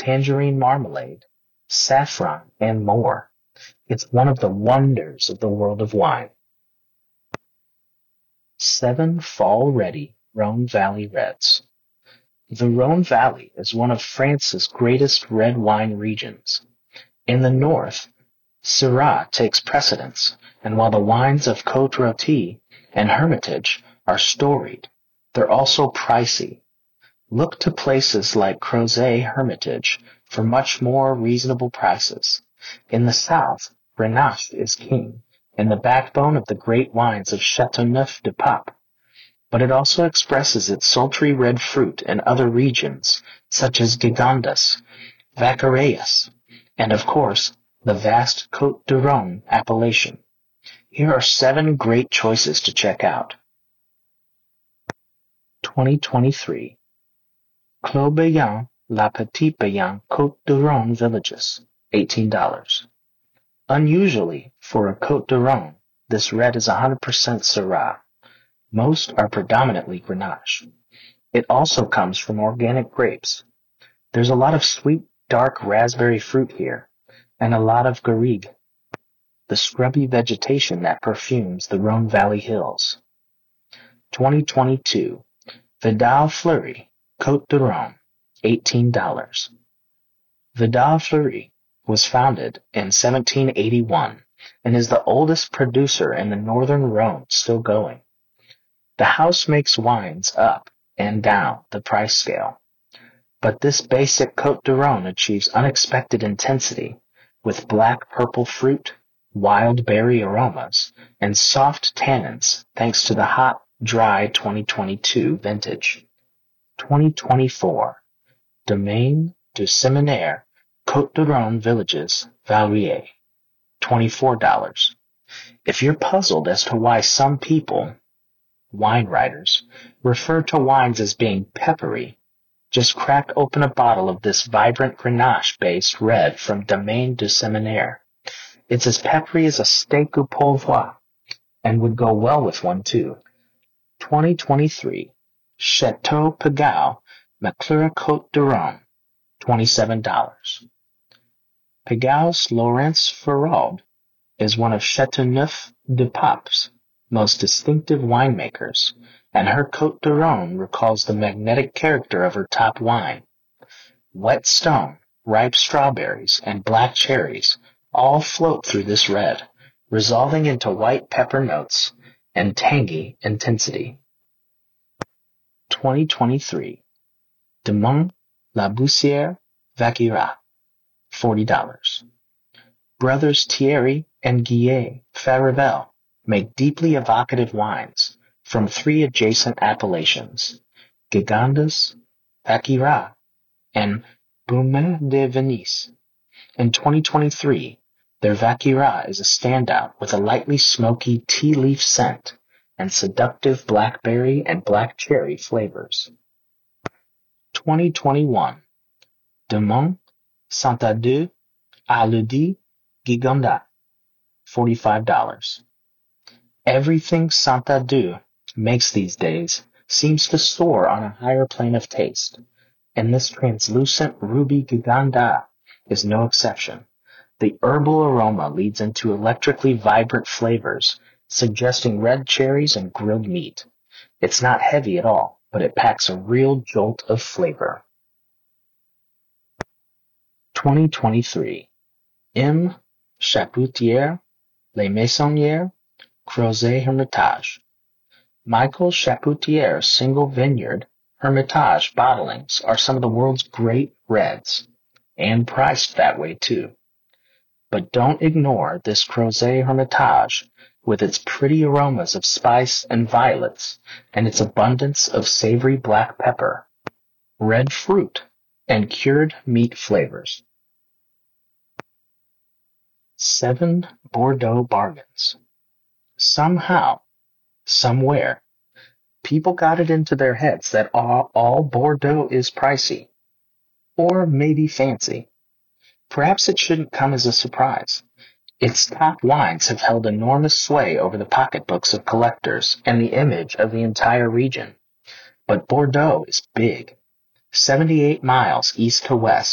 tangerine marmalade, saffron, and more. It's one of the wonders of the world of wine. 7 fall-ready Rhone Valley Reds. The Rhone Valley is one of France's greatest red wine regions. In the north, Syrah takes precedence, and while the wines of Côte-Rôtie and Hermitage are storied, they're also pricey. Look to places like Crozet Hermitage for much more reasonable prices. In the south, Grenache is king and the backbone of the great wines of Châteauneuf-du-Pape, but it also expresses its sultry red fruit in other regions, such as Gigondas, Vaccareus, and of course, the vast Côte-du-Rhône appellation. Here are 7 great choices to check out. 2023. Clos Beyond La Petite Beyond Côte-du-Rhône Villages, $18. Unusually, for a Côte-du-Rhône, this red is 100% Syrah. Most are predominantly Grenache. It also comes from organic grapes. There's a lot of sweet, dark raspberry fruit here, and a lot of garrigue, the scrubby vegetation that perfumes the Rhone Valley hills. 2022. Vidal Fleury, Côte-du-Rhône, $18. Vidal Fleury was founded in 1781 and is the oldest producer in the northern Rhône still going. The house makes wines up and down the price scale, but this basic Côte-du-Rhône achieves unexpected intensity with black-purple fruit, wild berry aromas, and soft tannins thanks to the hot, dry 2022 vintage. 2024. Domaine du Séminaire, Côte-du-Rhône Villages, Valrier, $24. If you're puzzled as to why some people, wine writers, refer to wines as being peppery, just crack open a bottle of this vibrant Grenache-based red from Domaine du Séminaire. It's as peppery as a steak au poivre, and would go well with one too. 2023. Chateau Pegau, Maclura Côte-du-Rhône, $27. Pegau's Laurence Feraud is one of Châteauneuf-du-Pape's most distinctive winemakers, and her Côte-du-Rhône recalls the magnetic character of her top wine. Wet stone, ripe strawberries, and black cherries all float through this red, resolving into white pepper notes and tangy intensity. 2023. Demont La Bussière Vacqueyras, $40. Brothers Thierry and Guillet Farivel make deeply evocative wines from 3 adjacent appellations, Gigondas, Vacqueyras, and Baume de Venise. In 2023, their Vacqueyras is a standout with a lightly smoky tea leaf scent and seductive blackberry and black cherry flavors. 2021. Demont Saint-Adou Aludi Gigondas, $45. Everything Saint-Adou makes these days seems to soar on a higher plane of taste, and this translucent ruby Gigondas is no exception. The herbal aroma leads into electrically vibrant flavors, suggesting red cherries and grilled meat. It's not heavy at all, but it packs a real jolt of flavor. 2023. M. Chapoutier, Les Maisonnières, Crozet Hermitage. Michael Chapoutier's single vineyard Hermitage bottlings are some of the world's great reds, and priced that way too. But don't ignore this Crozet Hermitage with its pretty aromas of spice and violets and its abundance of savory black pepper, red fruit, and cured meat flavors. 7 Bordeaux bargains. Somehow, somewhere, people got it into their heads that all Bordeaux is pricey, or maybe fancy. Perhaps it shouldn't come as a surprise. Its top wines have held enormous sway over the pocketbooks of collectors and the image of the entire region. But Bordeaux is big. 78 miles east to west,